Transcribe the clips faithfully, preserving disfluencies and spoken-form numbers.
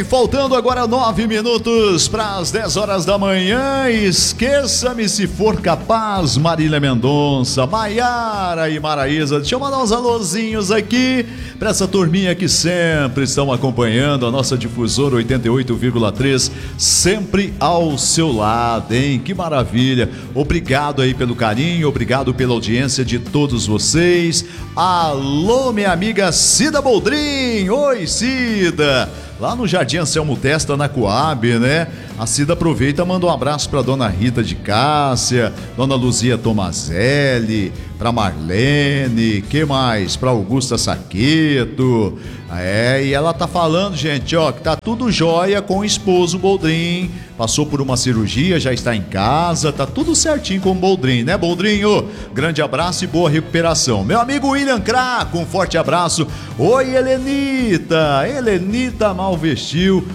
faltando agora nove minutos para as dez horas da manhã. Esqueça-me se for capaz, Marília Mendonça, Maiara e Maraísa. Deixa eu mandar uns alôzinhos aqui para essa turminha que sempre estão acompanhando a nossa difusora oitenta e oito vírgula três, sempre ao seu lado, hein? Que maravilha! Obrigado aí pelo carinho, obrigado pela audiência de todos vocês. Alô, minha amiga Cida Boldrin. Oi, Cida! Lá no Jardim Anselmo Testa, na Coab, né? A Cida aproveita e manda um abraço pra Dona Rita de Cássia, Dona Luzia Tomazelli, pra Marlene, que mais? Pra Augusta Saqueto. É, e ela tá falando, gente, ó, que tá tudo jóia com o esposo Boldrin. Passou por uma cirurgia, já está em casa, tá tudo certinho com o Boldrin, né, Boldrinho? Grande abraço e boa recuperação. Meu amigo William Craco, um forte abraço. Oi, Helenita, Helenita mal vestiu.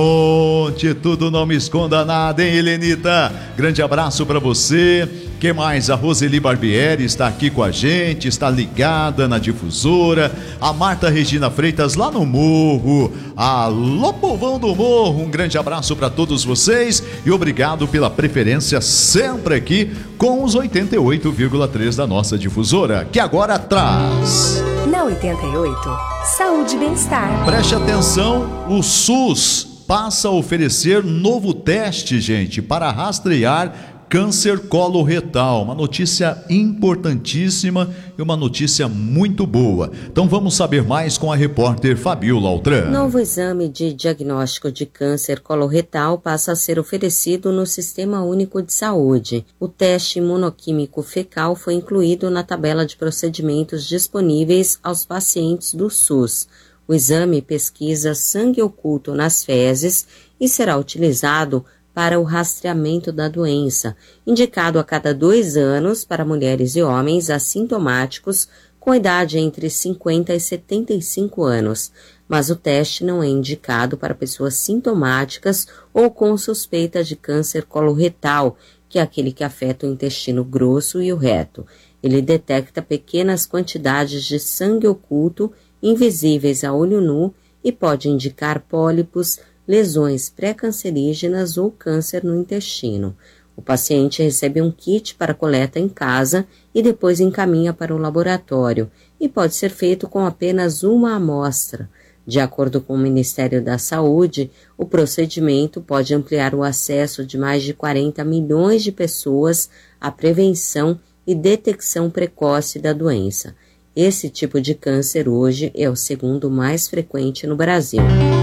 Conte tudo, não me esconda nada, hein, Helenita? Grande abraço pra você. Que mais? A Roseli Barbieri está aqui com a gente, está ligada na difusora. A Marta Regina Freitas lá no Morro. Alô, povão do Morro, um grande abraço para todos vocês e obrigado pela preferência sempre aqui com os oitenta e oito vírgula três da nossa difusora, que agora traz... Na oitenta e oito, saúde e bem-estar. Preste atenção, o SUS passa a oferecer novo teste, gente, para rastrear câncer coloretal, uma notícia importantíssima e uma notícia muito boa. Então vamos saber mais com a repórter Fabiola Altran. Novo exame de diagnóstico de câncer coloretal passa a ser oferecido no Sistema Único de Saúde. O teste imunoquímico fecal foi incluído na tabela de procedimentos disponíveis aos pacientes do SUS. O exame pesquisa sangue oculto nas fezes e será utilizado para o rastreamento da doença, indicado a cada dois anos para mulheres e homens assintomáticos com idade entre cinquenta e setenta e cinco anos, mas o teste não é indicado para pessoas sintomáticas ou com suspeita de câncer coloretal, que é aquele que afeta o intestino grosso e o reto. Ele detecta pequenas quantidades de sangue oculto invisíveis a olho nu e pode indicar pólipos, lesões pré-cancerígenas ou câncer no intestino. O paciente recebe um kit para coleta em casa e depois encaminha para o laboratório e pode ser feito com apenas uma amostra. De acordo com o Ministério da Saúde, o procedimento pode ampliar o acesso de mais de quarenta milhões de pessoas à prevenção e detecção precoce da doença. Esse tipo de câncer hoje é o segundo mais frequente no Brasil.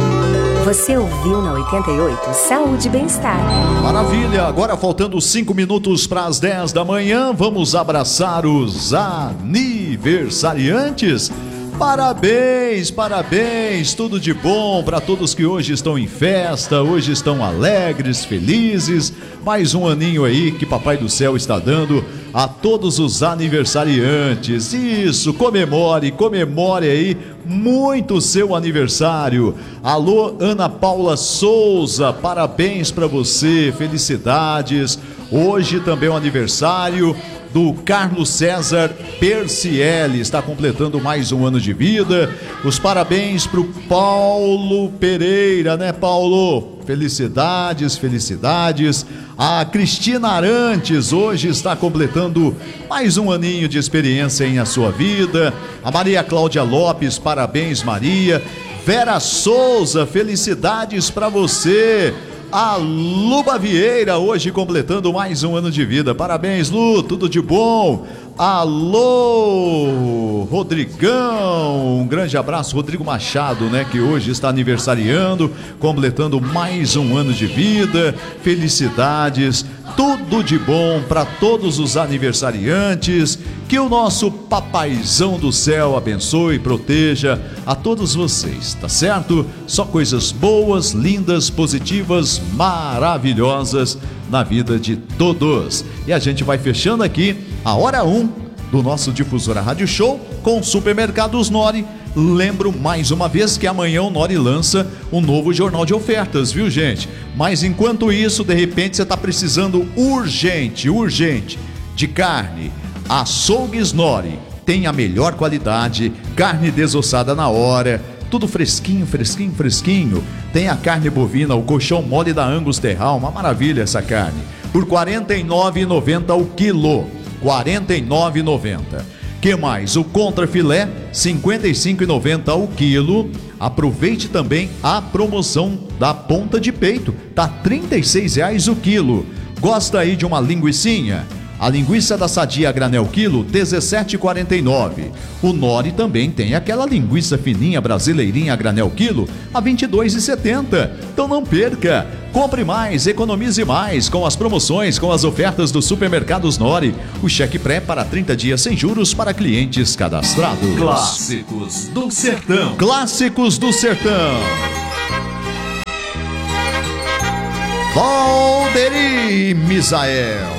Você ouviu na oitenta e oito Saúde e Bem-Estar. Maravilha, agora faltando cinco minutos para as dez da manhã, vamos abraçar os aniversariantes. Parabéns, parabéns, tudo de bom para todos que hoje estão em festa, hoje estão alegres, felizes. Mais um aninho aí que Papai do Céu está dando a todos os aniversariantes. Isso, comemore, comemore aí muito o seu aniversário. Alô, Ana Paula Souza, parabéns para você, felicidades. Hoje também é o aniversário do Carlos César Percielli, está completando mais um ano de vida. Os parabéns para o Paulo Pereira, né, Paulo? Felicidades, felicidades. A Cristina Arantes hoje está completando mais um aninho de experiência em a sua vida. A Maria Cláudia Lopes, parabéns, Maria. Vera Souza, felicidades para você. A Luba Vieira, hoje completando mais um ano de vida. Parabéns, Lu, tudo de bom. Alô, Rodrigão, um grande abraço, Rodrigo Machado, né, que hoje está aniversariando, completando mais um ano de vida. Felicidades, tudo de bom para todos os aniversariantes. Que o nosso papaizão do céu abençoe e proteja a todos vocês, tá certo? Só coisas boas, lindas, positivas, maravilhosas na vida de todos. E a gente vai fechando aqui a hora um do nosso Difusora Rádio Show com Supermercados Nori. Lembro mais uma vez que amanhã o Nori lança um novo jornal de ofertas, viu, gente? Mas enquanto isso, de repente você está precisando urgente, urgente de carne. Açougues Nori tem a melhor qualidade, carne desossada na hora, tudo fresquinho, fresquinho, fresquinho. Tem a carne bovina, o colchão mole da Angus Terral, uma maravilha essa carne. Por quarenta e nove reais e noventa centavos o quilo. quarenta e nove reais e noventa centavos. Que mais? O contrafilé, cinquenta e cinco reais e noventa centavos o quilo. Aproveite também a promoção da ponta de peito, tá trinta e seis reais o quilo. Gosta aí de uma linguicinha? A linguiça da Sadia a granel quilo, dezessete reais e quarenta e nove centavos. O Nori também tem aquela linguiça fininha brasileirinha a granel quilo, a vinte e dois reais e setenta centavos. Então não perca! Compre mais, economize mais com as promoções, com as ofertas do Supermercados Nori. O cheque pré para trinta dias sem juros para clientes cadastrados. Clássicos do Sertão. Clássicos do Sertão. Valderir Misael.